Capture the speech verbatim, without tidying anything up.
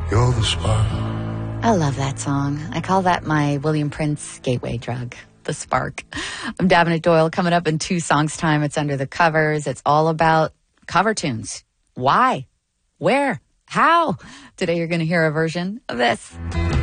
You're the spark. I love that song. I call that my William Prince gateway drug, the spark. I'm Davenant Doyle. Coming up in two songs' time, it's Under the Covers. It's all about cover tunes. Why? Where? How? Today you're going to hear a version of this.